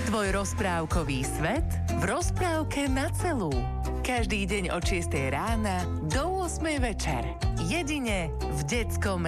Tvoj rozprávkový svet v rozprávke na celú. Každý deň od 6 rána do 8 večer. Jedine v Detskom